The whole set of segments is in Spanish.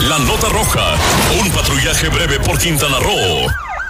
La nota roja. Un patrullaje breve por Quintana Roo.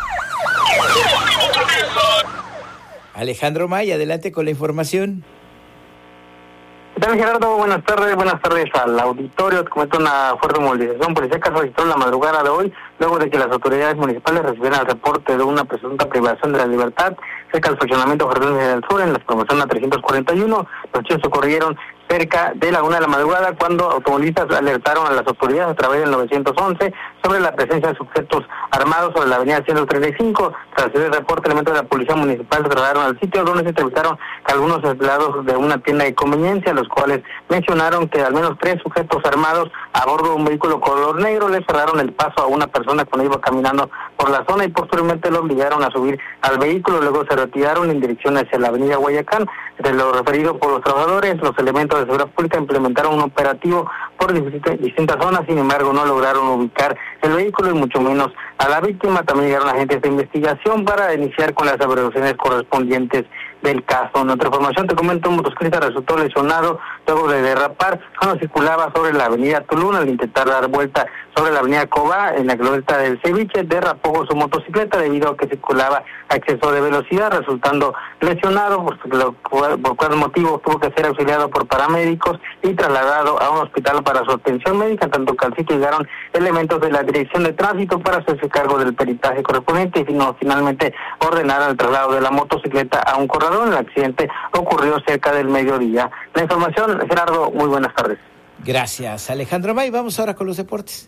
Alejandro May, adelante con la información. ¿Qué tal, Gerardo? Buenas tardes al auditorio. Te comento una fuerte movilización policíaca se registró en la madrugada de hoy, luego de que las autoridades municipales recibieran el reporte de una presunta privación de la libertad cerca del fraccionamiento Jardines del Sur, en la promoción a 341. Los hechos ocurrieron cerca de la 1 de la madrugada, cuando automovilistas alertaron a las autoridades a través del 911 sobre la presencia de sujetos armados sobre la avenida 135. Tras recibir el reporte, elementos de la policía municipal se trasladaron al sitio, donde se entrevistaron a algunos empleados de una tienda de conveniencia, los cuales mencionaron que al menos 3 sujetos armados a bordo de un vehículo color negro le cerraron el paso a una persona cuando iba caminando por la zona y posteriormente lo obligaron a subir al vehículo. Luego se retiraron en dirección hacia la avenida Guayacán. De lo referido por los trabajadores, los elementos de seguridad pública implementaron un operativo por distintas zonas, sin embargo no lograron ubicar el vehículo y mucho menos a la víctima. También llegaron agentes de investigación para iniciar con las averiguaciones correspondientes del caso. En otra información te comento, un motociclista resultó lesionado luego de derrapar cuando circulaba sobre la avenida Tulum. Al intentar dar vuelta sobre la avenida Cobá, en la glorieta del Ceviche, derrapó con su motocicleta debido a que circulaba a exceso de velocidad, resultando lesionado, por cual motivo tuvo que ser auxiliado por paramédicos y trasladado a un hospital para su atención médica, tanto que al sitio llegaron elementos de la Dirección de Tránsito para hacerse cargo del peritaje correspondiente y finalmente ordenaron el traslado de la motocicleta a un corredor. El accidente ocurrió cerca del mediodía. La información, Gerardo, muy buenas tardes. Gracias, Alejandro May. Vamos ahora con los deportes.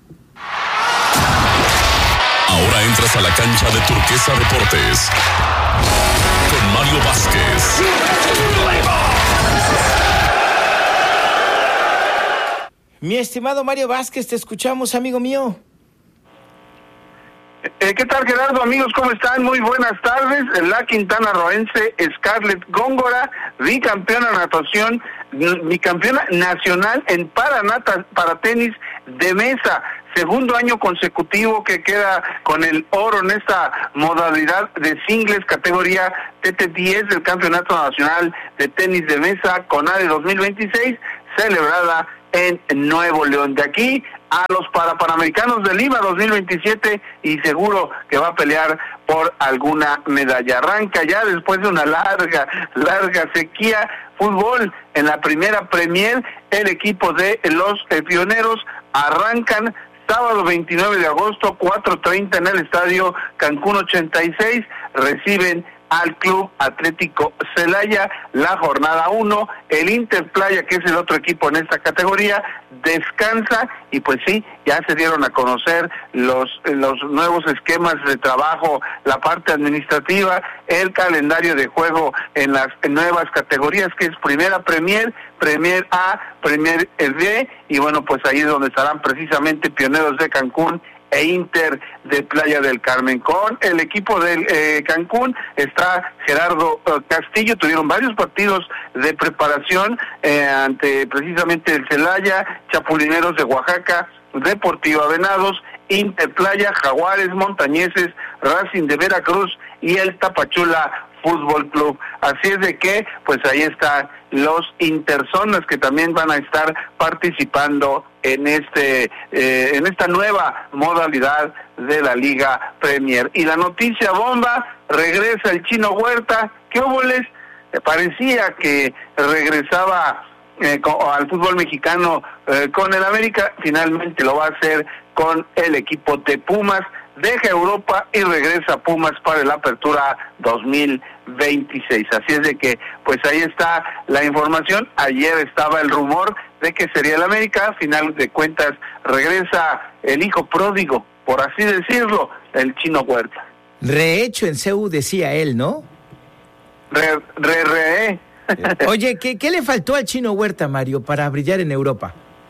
Ahora entras a la cancha de Turquesa Deportes con Mario Vázquez. Mi estimado Mario Vázquez, te escuchamos, amigo mío. ¿Qué tal, Gerardo? Amigos, ¿cómo están? Muy buenas tardes. La quintanarroense Scarlett Góngora, bicampeona natación, bicampeona nacional en para tenis de mesa. Segundo año consecutivo que queda con el oro en esta modalidad de singles, categoría TT10 del Campeonato Nacional de Tenis de Mesa CONADE 2026, celebrada en Nuevo León. De aquí a los Panamericanos de Lima 2027 y seguro que va a pelear por alguna medalla. Arranca ya después de una larga sequía. Fútbol en la primera Premier, el equipo de los Pioneros arrancan sábado 29 de agosto, 4:30 en el estadio Cancún 86, reciben al Club Atlético Celaya. La jornada 1, el Inter Playa, que es el otro equipo en esta categoría, descansa y pues sí, ya se dieron a conocer los nuevos esquemas de trabajo, la parte administrativa, el calendario de juego en las nuevas categorías, que es Primera Premier, Premier A, Premier B, y bueno, pues ahí es donde estarán precisamente Pioneros de Cancún e Inter de Playa del Carmen. Con el equipo del Cancún está Gerardo Castillo. Tuvieron varios partidos de preparación ante precisamente el Celaya, Chapulineros de Oaxaca, Deportiva Venados, Inter Playa, Jaguares, Montañeses, Racing de Veracruz y el Tapachula Fútbol Club. Así es de que, pues ahí están los interzonas que también van a estar participando en esta nueva modalidad de la Liga Premier. Y la noticia bomba, regresa el Chino Huerta. ¿Qué óboles? Parecía que regresaba al fútbol mexicano con el América, finalmente lo va a hacer con el equipo de Pumas. Deja Europa y regresa a Pumas para la apertura 2026. Así es de que, pues ahí está la información. Ayer estaba el rumor de que sería el América. A final de cuentas regresa el hijo pródigo, por así decirlo, el Chino Huerta. Rehecho en CEU, decía él, ¿no? Oye, ¿qué le faltó al Chino Huerta, Mario, para brillar en Europa?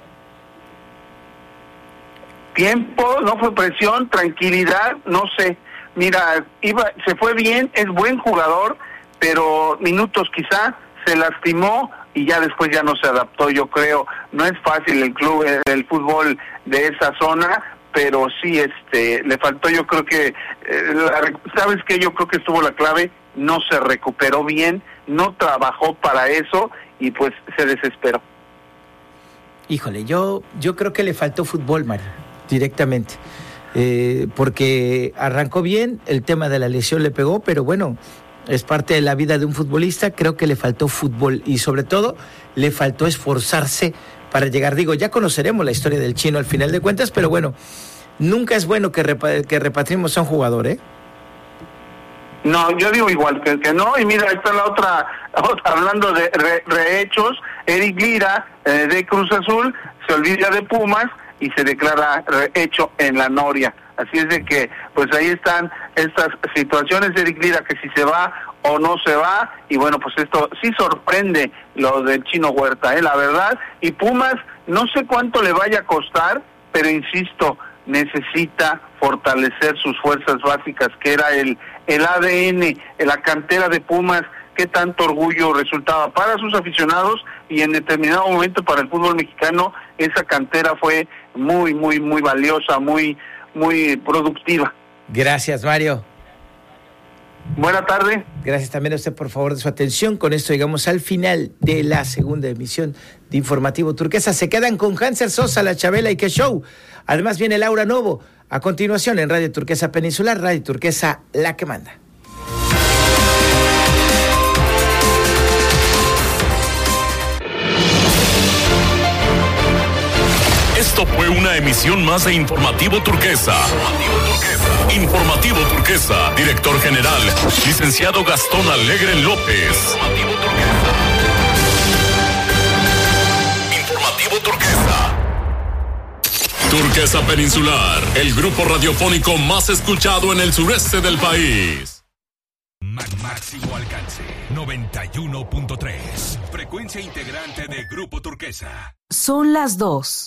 Tiempo, no fue presión, tranquilidad, no sé. Mira, se fue bien, es buen jugador, pero minutos quizá, se lastimó y ya después ya no se adaptó, yo creo. No es fácil el fútbol de esa zona, pero sí, le faltó, yo creo que, ¿sabes qué? Yo creo que estuvo la clave, no se recuperó bien, no trabajó para eso y pues se desesperó. Híjole, yo creo que le faltó fútbol, Mario, directamente. Porque arrancó bien, el tema de la lesión le pegó, pero bueno, es parte de la vida de un futbolista. Creo que le faltó fútbol y sobre todo le faltó esforzarse para llegar. Digo, ya conoceremos la historia del Chino al final de cuentas, pero bueno, nunca es bueno que repatriemos a un jugador, ¿eh? No, yo digo igual que no, y mira, está la otra hablando de rehechos. Eric Lira, de Cruz Azul, se olvida de Pumas y se declara rehecho en la Noria. Así es de que, pues ahí están estas situaciones de Eric Lira, que si se va o no se va, y bueno, pues esto sí sorprende lo del Chino Huerta, la verdad. Y Pumas, no sé cuánto le vaya a costar, pero insisto, necesita fortalecer sus fuerzas básicas, que era el ADN, la cantera de Pumas, que tanto orgullo resultaba para sus aficionados, y en determinado momento para el fútbol mexicano esa cantera fue muy, muy, muy valiosa, muy, muy productiva. Gracias, Mario. Buena tarde. Gracias también a usted, por favor, de su atención. Con esto llegamos al final de la segunda emisión de Informativo Turquesa. Se quedan con Hanser Sosa, La Chabela y Qué Show. Además viene Laura Novo. A continuación en Radio Turquesa Peninsular, Radio Turquesa, la que manda. Esto fue una emisión más de Informativo Turquesa. Informativo Turquesa, director general, licenciado Gastón Alegre López. Informativo Turquesa. Turquesa Peninsular, el grupo radiofónico más escuchado en el sureste del país. Máximo alcance, 91.3. Frecuencia integrante de Grupo Turquesa. Son las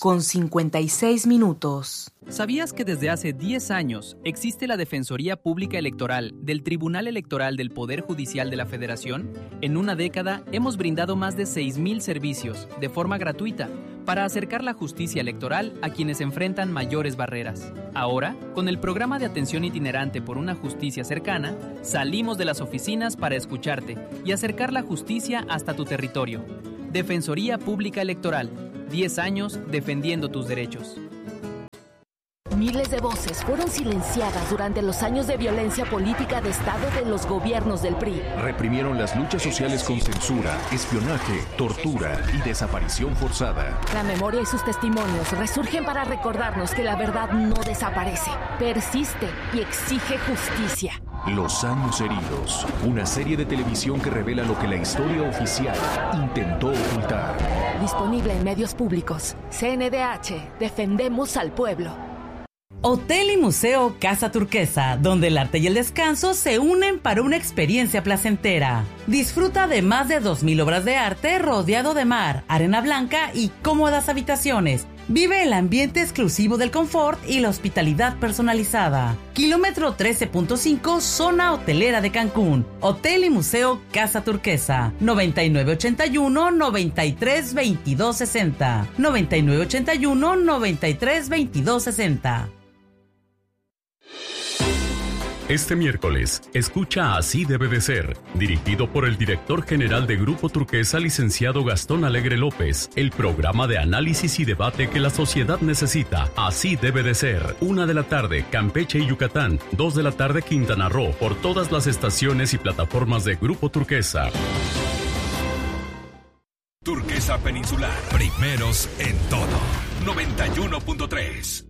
2:56. ¿Sabías que desde hace 10 años existe la Defensoría Pública Electoral del Tribunal Electoral del Poder Judicial de la Federación? En una década hemos brindado más de 6,000 servicios de forma gratuita para acercar la justicia electoral a quienes enfrentan mayores barreras. Ahora, con el programa de atención itinerante por una justicia cercana, salimos de las oficinas para escucharte y acercar la justicia hasta tu territorio. Defensoría Pública Electoral, 10 años defendiendo tus derechos. Miles de voces fueron silenciadas durante los años de violencia política de Estado de los gobiernos del PRI. Reprimieron las luchas sociales con censura, espionaje, tortura y desaparición forzada. La memoria y sus testimonios resurgen para recordarnos que la verdad no desaparece, persiste y exige justicia. Los años heridos, una serie de televisión que revela lo que la historia oficial intentó ocultar. Disponible en medios públicos. CNDH, defendemos al pueblo. Hotel y Museo Casa Turquesa, donde el arte y el descanso se unen para una experiencia placentera. Disfruta de más de 2,000 obras de arte rodeado de mar, arena blanca y cómodas habitaciones. Vive el ambiente exclusivo del confort y la hospitalidad personalizada. Kilómetro 13.5, zona hotelera de Cancún. Hotel y Museo Casa Turquesa. 9981-932260. 9981-932260. Este miércoles, escucha Así debe de ser, dirigido por el director general de Grupo Turquesa, licenciado Gastón Alegre López, el programa de análisis y debate que la sociedad necesita. Así debe de ser. 1:00 p.m, Campeche y Yucatán. 2:00 p.m, Quintana Roo, por todas las estaciones y plataformas de Grupo Turquesa. Turquesa Peninsular, primeros en todo. 91.3.